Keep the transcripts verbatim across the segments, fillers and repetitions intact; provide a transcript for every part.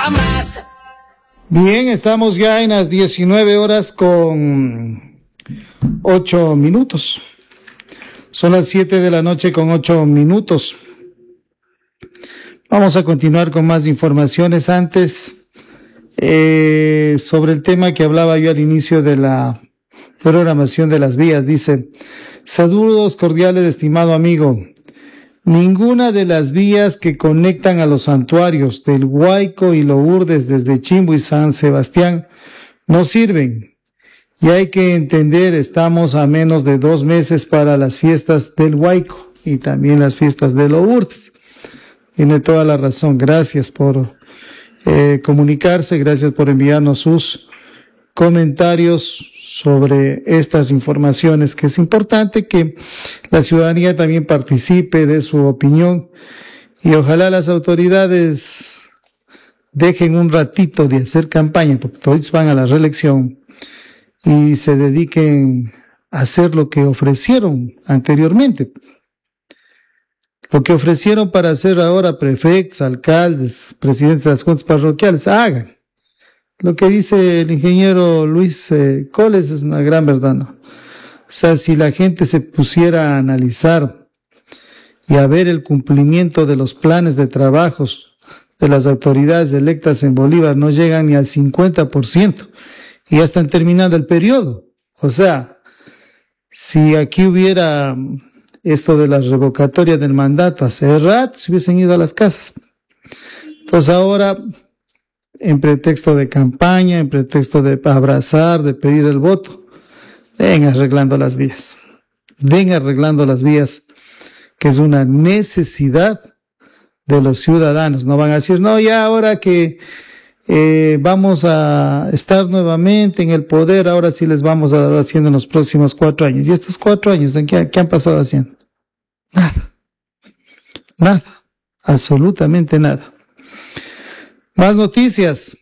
jamás. Bien, estamos ya en las diecinueve horas con ocho minutos. Son las siete de la noche con ocho minutos. Vamos a continuar con más informaciones. Antes, eh, sobre el tema que hablaba yo al inicio de la programación de las vías. Dice: saludos cordiales, estimado amigo. Ninguna de las vías que conectan a los santuarios del Huayco y Lourdes desde Chimbo y San Sebastián no sirven. Y hay que entender, estamos a menos de dos meses para las fiestas del Huayco y también las fiestas de Lourdes. Tiene toda la razón. Gracias por eh, comunicarse, gracias por enviarnos sus comentarios sobre estas informaciones, que es importante que la ciudadanía también participe de su opinión y ojalá las autoridades dejen un ratito de hacer campaña, porque todos van a la reelección, y se dediquen a hacer lo que ofrecieron anteriormente. Lo que ofrecieron para hacer ahora prefectos, alcaldes, presidentes de las juntas parroquiales, hagan. Lo que dice el ingeniero Luis eh, Coles es una gran verdad, ¿no? O sea, si la gente se pusiera a analizar y a ver el cumplimiento de los planes de trabajos de las autoridades electas en Bolívar, no llegan ni al cincuenta por ciento y ya están terminando el periodo. O sea, si aquí hubiera esto de las revocatorias del mandato, hace rato se hubiesen ido a las casas. Entonces ahora, en pretexto de campaña, en pretexto de abrazar, de pedir el voto, ven arreglando las vías, ven arreglando las vías, que es una necesidad de los ciudadanos. No van a decir, no, ya ahora que eh, vamos a estar nuevamente en el poder, ahora sí les vamos a dar haciendo en los próximos cuatro años. ¿Y estos cuatro años en qué, qué han pasado haciendo? Nada, nada, absolutamente nada. Más noticias.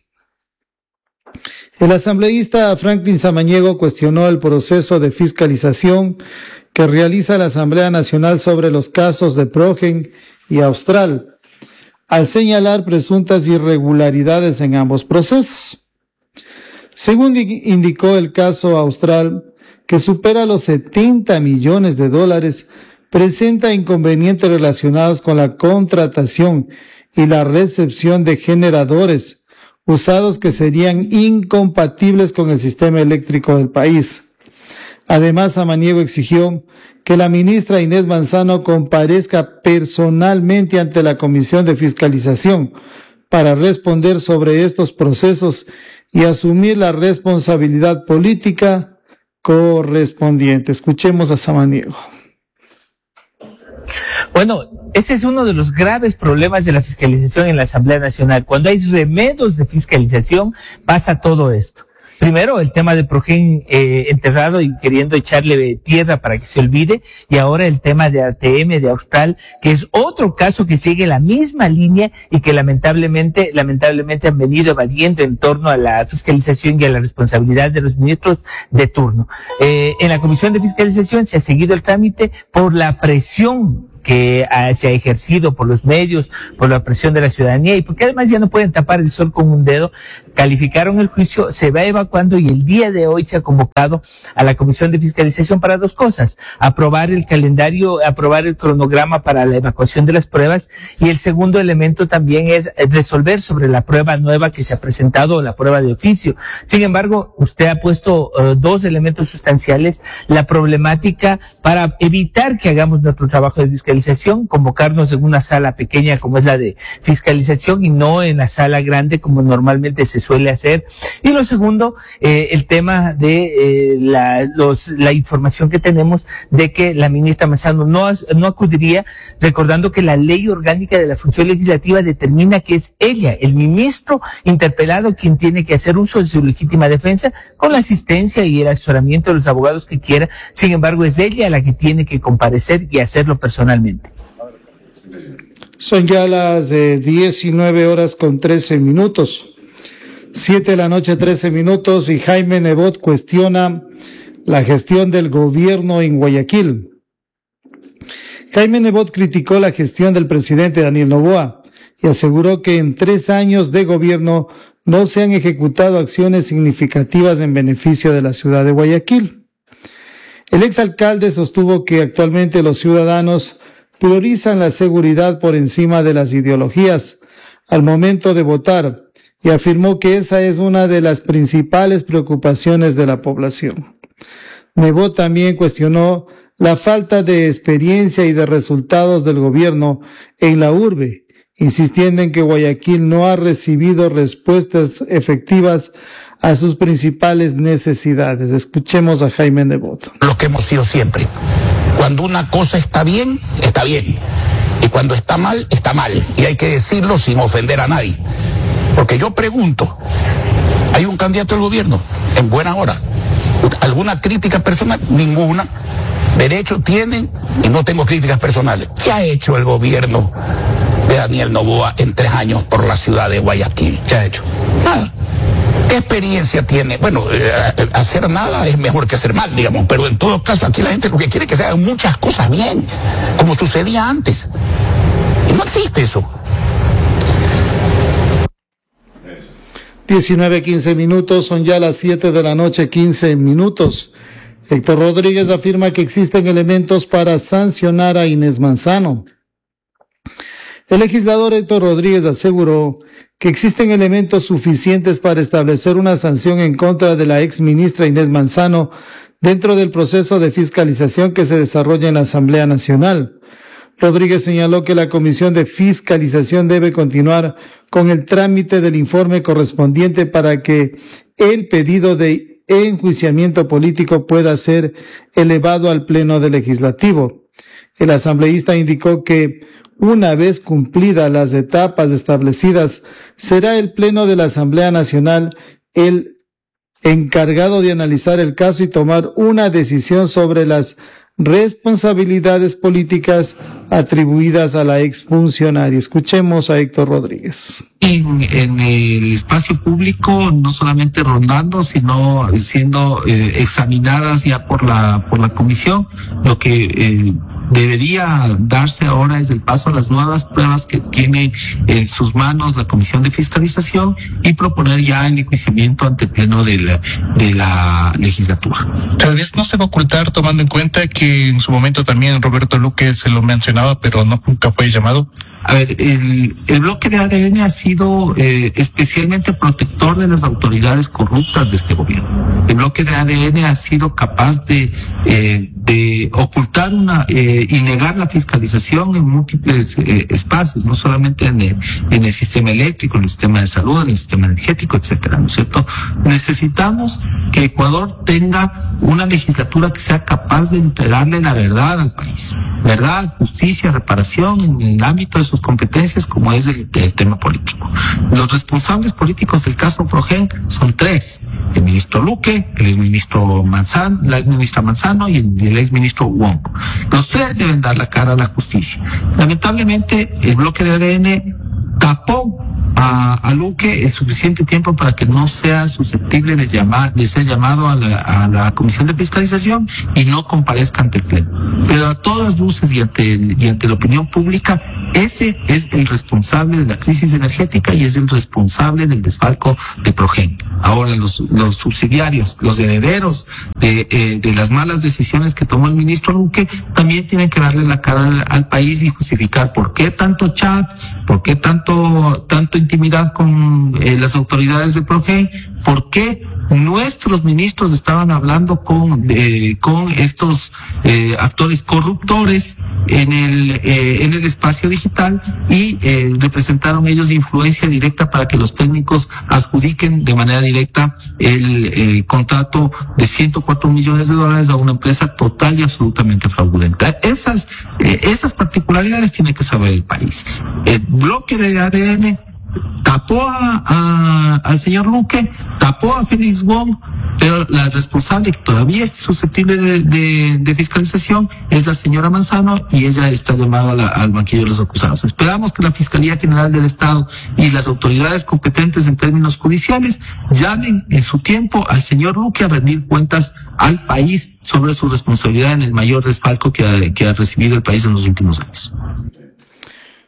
El asambleísta Franklin Samaniego cuestionó el proceso de fiscalización que realiza la Asamblea Nacional sobre los casos de Progen y Austral, al señalar presuntas irregularidades en ambos procesos. Según indicó el caso Austral, que supera los setenta millones de dólares, presenta inconvenientes relacionados con la contratación y la recepción de generadores usados que serían incompatibles con el sistema eléctrico del país. Además, Samaniego exigió que la ministra Inés Manzano comparezca personalmente ante la Comisión de Fiscalización para responder sobre estos procesos y asumir la responsabilidad política correspondiente. Escuchemos a Samaniego. Bueno, ese es uno de los graves problemas de la fiscalización en la Asamblea Nacional. Cuando hay remedios de fiscalización, pasa todo esto. Primero, el tema de Progen eh, enterrado y queriendo echarle tierra para que se olvide, y ahora el tema de A T M, de Austral, que es otro caso que sigue la misma línea y que lamentablemente, lamentablemente han venido evadiendo en torno a la fiscalización y a la responsabilidad de los ministros de turno. Eh, en la Comisión de Fiscalización se ha seguido el trámite por la presión que uh, se ha ejercido por los medios, por la presión de la ciudadanía, y porque además ya no pueden tapar el sol con un dedo. Calificaron el juicio, se va evacuando, y el día de hoy se ha convocado a la Comisión de Fiscalización para dos cosas: aprobar el calendario, aprobar el cronograma para la evacuación de las pruebas, y el segundo elemento también es resolver sobre la prueba nueva que se ha presentado, la prueba de oficio. Sin embargo, usted ha puesto uh, dos elementos sustanciales: la problemática para evitar que hagamos nuestro trabajo de fiscalización, convocarnos en una sala pequeña como es la de fiscalización y no en la sala grande como normalmente se suele hacer. Y lo segundo, eh, el tema de eh, la, los, la información que tenemos de que la ministra Manzano no, no acudiría, recordando que la ley orgánica de la función legislativa determina que es ella, el ministro interpelado, quien tiene que hacer uso de su legítima defensa con la asistencia y el asesoramiento de los abogados que quiera. Sin embargo, es ella la que tiene que comparecer y hacerlo personalmente. Son ya las eh, diecinueve horas con trece minutos. siete de la noche, trece minutos, y Jaime Nebot cuestiona la gestión del gobierno en Guayaquil. Jaime Nebot criticó la gestión del presidente Daniel Noboa y aseguró que en tres años de gobierno no se han ejecutado acciones significativas en beneficio de la ciudad de Guayaquil. El exalcalde sostuvo que actualmente los ciudadanos priorizan la seguridad por encima de las ideologías al momento de votar y afirmó que esa es una de las principales preocupaciones de la población. Nebot también cuestionó la falta de experiencia y de resultados del gobierno en la urbe, insistiendo en que Guayaquil no ha recibido respuestas efectivas a sus principales necesidades. Escuchemos a Jaime Nebot. Lo que hemos sido siempre. Cuando una cosa está bien, está bien. Y cuando está mal, está mal. Y hay que decirlo sin ofender a nadie. Porque yo pregunto, ¿hay un candidato al gobierno? En buena hora. ¿Alguna crítica personal? Ninguna. Derecho tienen y no tengo críticas personales. ¿Qué ha hecho el gobierno de Daniel Noboa en tres años por la ciudad de Guayaquil? ¿Qué ha hecho? Nada. ¿Qué experiencia tiene? Bueno, eh, hacer nada es mejor que hacer mal, digamos, pero en todo caso aquí la gente lo que quiere es que se hagan muchas cosas bien, como sucedía antes. Y no existe eso. diecinueve, quince minutos, son ya las siete de la noche, quince minutos. Héctor Rodríguez afirma que existen elementos para sancionar a Inés Manzano. El legislador Héctor Rodríguez aseguró que existen elementos suficientes para establecer una sanción en contra de la ex ministra Inés Manzano dentro del proceso de fiscalización que se desarrolla en la Asamblea Nacional. Rodríguez señaló que la Comisión de Fiscalización debe continuar con el trámite del informe correspondiente para que el pedido de enjuiciamiento político pueda ser elevado al Pleno del Legislativo. El asambleísta indicó que una vez cumplidas las etapas establecidas, será el Pleno de la Asamblea Nacional el encargado de analizar el caso y tomar una decisión sobre las responsabilidades políticas atribuidas a la exfuncionaria. Escuchemos a Héctor Rodríguez. En, en el espacio público, no solamente rondando, sino siendo eh, examinadas ya por la por la comisión, lo que eh, debería darse ahora es el paso a las nuevas pruebas que tiene en sus manos la Comisión de Fiscalización y proponer ya el enjuiciamiento ante el Pleno de la, de la legislatura. Tal vez no se va a ocultar, tomando en cuenta que en su momento también Roberto Luque se lo mencionaba, pero no nunca fue llamado. A ver, el, el bloque de A D N ha sido eh, especialmente protector de las autoridades corruptas de este gobierno. El bloque de A D N ha sido capaz de, eh, de ocultar una eh, y negar la fiscalización en múltiples eh, espacios, no solamente en el, en el sistema eléctrico, en el sistema de salud, en el sistema energético, etcétera, ¿no es cierto? Necesitamos que Ecuador tenga una legislatura que sea capaz de entregarle la verdad al país. Verdad, justicia, reparación en el ámbito de sus competencias, como es el, el tema político. Los responsables políticos del caso Progen son tres: el ministro Luque, el exministro Manzano, la exministra Manzano y el, el exministro Wong. Los tres deben dar la cara a la justicia. Lamentablemente, el bloque de A D N tapó a, a Luque el suficiente tiempo para que no sea susceptible de llamar, de ser llamado a la, a la Comisión de Fiscalización y no comparezca ante el Pleno. Pero a todas luces y ante, el, y ante la opinión pública, ese es el responsable de la crisis energética y es el responsable del desfalco de Progen. Ahora los, los subsidiarios, los herederos de, eh, de las malas decisiones que tomó el ministro Luque, también tienen que darle la cara al, al país y justificar por qué tanto chat, por qué tanto, tanto intimidad con eh, las autoridades de Progen, por qué nuestros ministros estaban hablando con, eh, con estos eh, actores corruptores en el, eh, en el espacio digital y eh, representaron ellos influencia directa para que los técnicos adjudiquen de manera directa el eh, contrato de ciento cuatro millones de dólares a una empresa total y absolutamente fraudulenta. Esas, eh, esas particularidades tiene que saber el país. El bloque de A D N tapó a, a, al señor Luque, tapó a Félix Wong, pero la responsable que todavía es susceptible de, de, de fiscalización es la señora Manzano y ella está llamada a la, al banquillo de los acusados. Esperamos que la Fiscalía General del Estado y las autoridades competentes en términos judiciales llamen en su tiempo al señor Luque a rendir cuentas al país sobre su responsabilidad en el mayor desfalco que ha, que ha recibido el país en los últimos años.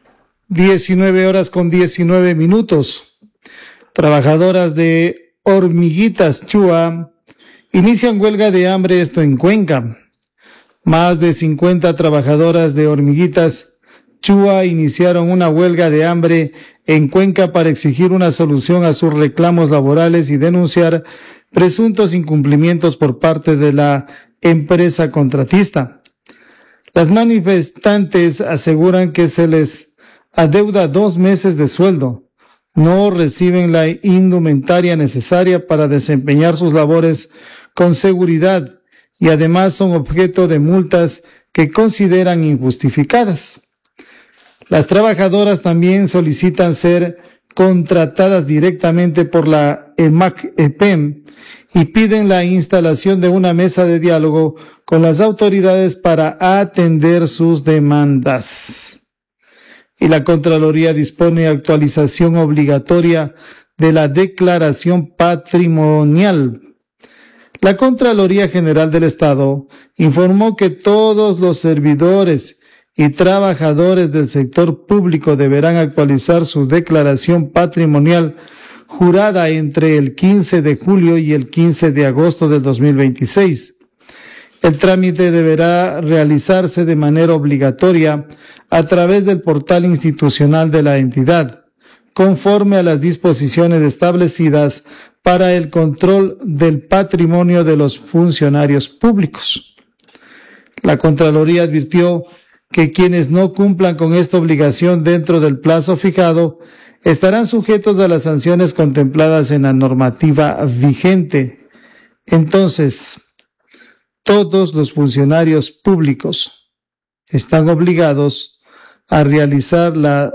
diecinueve horas con diecinueve minutos. Trabajadoras de Hormiguitas Chua inician huelga de hambre, esto en Cuenca. Más de cincuenta trabajadoras de Hormiguitas Chua iniciaron una huelga de hambre en Cuenca para exigir una solución a sus reclamos laborales y denunciar presuntos incumplimientos por parte de la empresa contratista. Las manifestantes aseguran que se les adeuda dos meses de sueldo, no reciben la indumentaria necesaria para desempeñar sus labores con seguridad y además son objeto de multas que consideran injustificadas. Las trabajadoras también solicitan ser contratadas directamente por la EMAC-EPEM y piden la instalación de una mesa de diálogo con las autoridades para atender sus demandas. Y la Contraloría dispone actualización obligatoria de la declaración patrimonial. La Contraloría General del Estado informó que todos los servidores y trabajadores del sector público deberán actualizar su declaración patrimonial jurada entre el quince de julio y el quince de agosto del dos mil veintiséis. El trámite deberá realizarse de manera obligatoria a través del portal institucional de la entidad, conforme a las disposiciones establecidas para el control del patrimonio de los funcionarios públicos. La Contraloría advirtió que quienes no cumplan con esta obligación dentro del plazo fijado estarán sujetos a las sanciones contempladas en la normativa vigente. Entonces, todos los funcionarios públicos están obligados a realizar la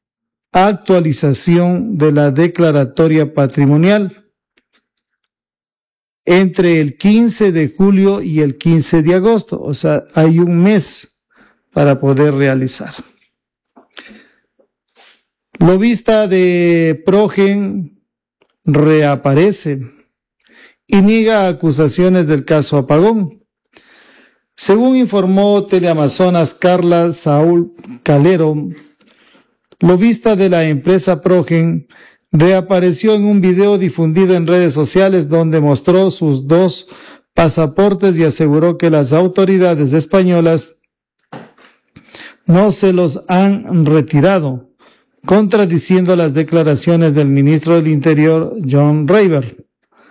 actualización de la declaratoria patrimonial entre el quince de julio y el quince de agosto, o sea, hay un mes para poder realizar. Lobista de Progen reaparece y niega acusaciones del caso Apagón. Según informó Teleamazonas Carla Saúl Calero, lobista de la empresa Progen reapareció en un video difundido en redes sociales donde mostró sus dos pasaportes y aseguró que las autoridades españolas no se los han retirado, contradiciendo las declaraciones del ministro del Interior, John Rayber.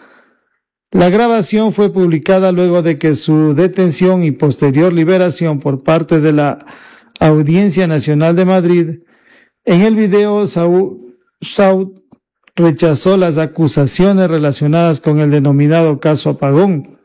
La grabación fue publicada luego de que su detención y posterior liberación por parte de la Audiencia Nacional de Madrid. En el video, Saúl, Saúl rechazó las acusaciones relacionadas con el denominado caso Apagón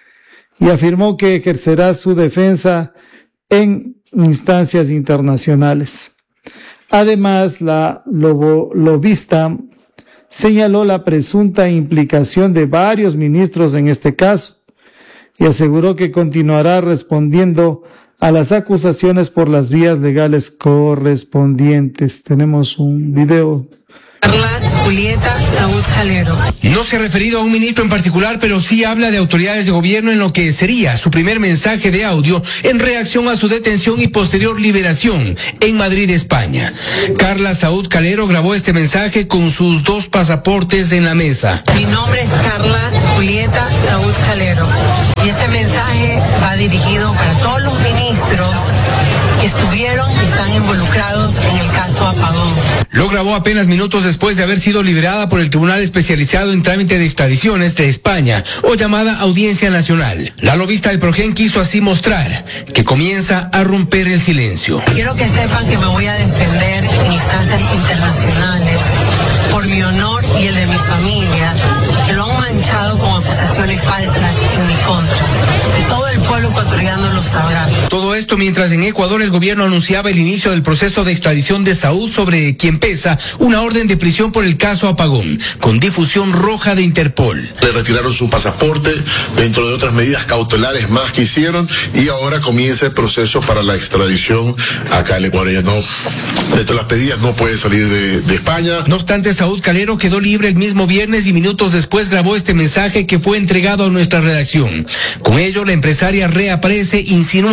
y afirmó que ejercerá su defensa en instancias internacionales. Además, la lobo, lobista señaló la presunta implicación de varios ministros en este caso y aseguró que continuará respondiendo a las acusaciones por las vías legales correspondientes. Tenemos un video. Carla Julieta Saúl Calero. No se ha referido a un ministro en particular, pero sí habla de autoridades de gobierno en lo que sería su primer mensaje de audio en reacción a su detención y posterior liberación en Madrid, España. Carla Saúl Calero grabó este mensaje con sus dos pasaportes en la mesa. Mi nombre es Carla Julieta Saúl Calero y este mensaje va dirigido para todos los ministros que estuvieron y están involucrados en el caso Apagón. Lo grabó apenas minutos después de haber sido liberada por el Tribunal Especializado en Trámite de Extradiciones de España, o llamada Audiencia Nacional. La lobista de Progen quiso así mostrar que comienza a romper el silencio. Quiero que sepan que me voy a defender en instancias internacionales por mi honor y el de mi familia, que lo han manchado con acusaciones falsas en mi contra. Y todo el pueblo ecuatoriano lo sabrá. Todo esto mientras en Ecuador el gobierno anunciaba el inicio del proceso de extradición de Saúl, sobre quien pesa una orden de prisión por el caso Apagón, con difusión roja de Interpol. Le retiraron su pasaporte, dentro de otras medidas cautelares más que hicieron, y ahora comienza el proceso para la extradición acá al Ecuador. No, dentro de las pedidas no puede salir de, de España. No obstante, Saúl Calero quedó libre el mismo viernes y minutos después grabó este mensaje que fue entregado a nuestra redacción. Con ello, la empresaria reaparece insinuando en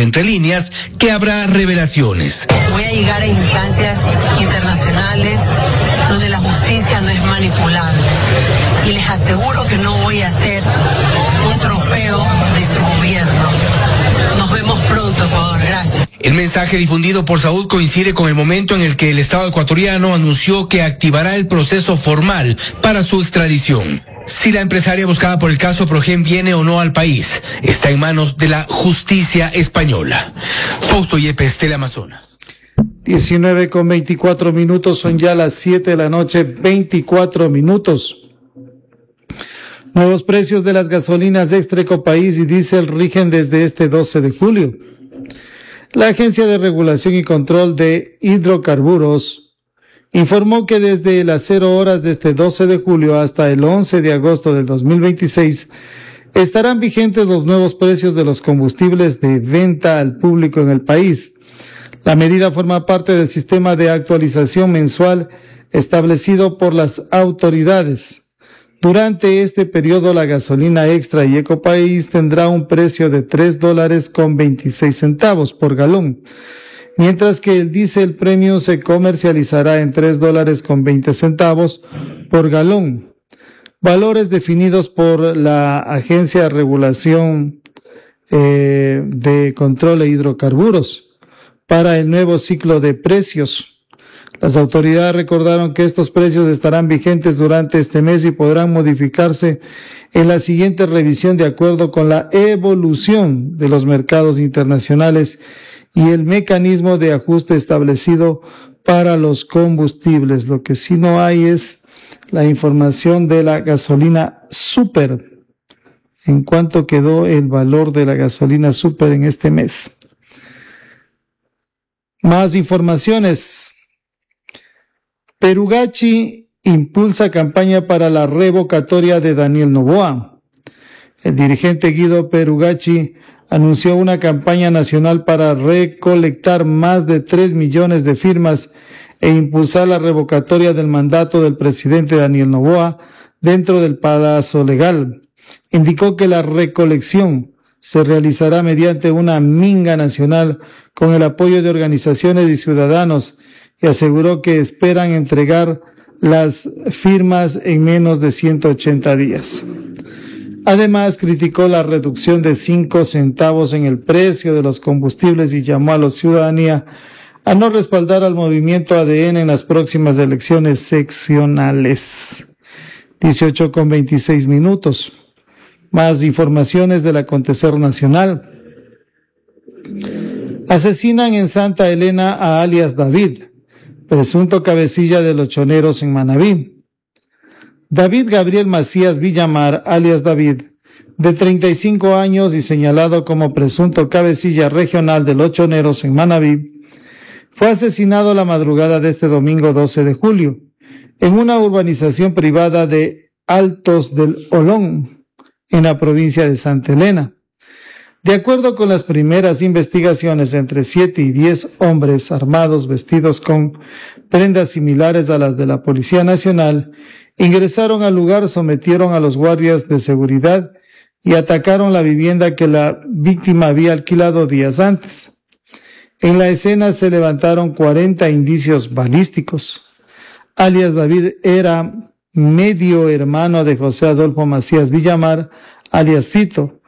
entre líneas que habrá revelaciones. Voy a llegar a instancias internacionales donde la justicia no es manipulable y les aseguro que no voy a ser un trofeo de su gobierno. Nos vemos pronto, Ecuador. Gracias. El mensaje difundido por Saúl coincide con el momento en el que el Estado ecuatoriano anunció que activará el proceso formal para su extradición. Si la empresaria buscada por el caso Progen viene o no al país, está en manos de la justicia española. Fausto Yepes, Teleamazonas. diecinueve con veinticuatro minutos, son ya las siete de la noche, veinticuatro minutos. Nuevos precios de las gasolinas extra Ecopaís y diésel rigen desde este doce de julio. La Agencia de Regulación y Control de Hidrocarburos informó que desde las cero horas de este doce de julio hasta el once de agosto del dos mil veintiséis estarán vigentes los nuevos precios de los combustibles de venta al público en el país. La medida forma parte del sistema de actualización mensual establecido por las autoridades. Durante este periodo, la gasolina extra y Ecopaís tendrá un precio de tres dólares con veintiséis centavos por galón, mientras que el diésel premium se comercializará en tres dólares con veinte centavos por galón. Valores definidos por la Agencia de Regulación eh, de Control de Hidrocarburos para el nuevo ciclo de precios. Las autoridades recordaron que estos precios estarán vigentes durante este mes y podrán modificarse en la siguiente revisión de acuerdo con la evolución de los mercados internacionales y el mecanismo de ajuste establecido para los combustibles. Lo que sí no hay es la información de la gasolina super. ¿En cuánto quedó el valor de la gasolina super en este mes? Más informaciones. Perugachi impulsa campaña para la revocatoria de Daniel Noboa. El dirigente Guido Perugachi anunció una campaña nacional para recolectar más de tres millones de firmas e impulsar la revocatoria del mandato del presidente Daniel Noboa dentro del Palacio Legal. Indicó que la recolección se realizará mediante una minga nacional con el apoyo de organizaciones y ciudadanos y aseguró que esperan entregar las firmas en menos de ciento ochenta días. Además, criticó la reducción de cinco centavos en el precio de los combustibles y llamó a la ciudadanía a no respaldar al movimiento A D N en las próximas elecciones seccionales. dieciocho con veintiséis minutos. Más informaciones del acontecer nacional. Asesinan en Santa Elena a alias David, presunto cabecilla de los choneros en Manabí. David Gabriel Macías Villamar, alias David, de treinta y cinco años y señalado como presunto cabecilla regional de los choneros en Manabí, fue asesinado la madrugada de este domingo doce de julio, en una urbanización privada de Altos del Olón, en la provincia de Santa Elena. De acuerdo con las primeras investigaciones, entre siete y diez hombres armados vestidos con prendas similares a las de la Policía Nacional ingresaron al lugar, sometieron a los guardias de seguridad y atacaron la vivienda que la víctima había alquilado días antes. En la escena se levantaron cuarenta indicios balísticos. Alias David era medio hermano de José Adolfo Macías Villamar, alias Fito,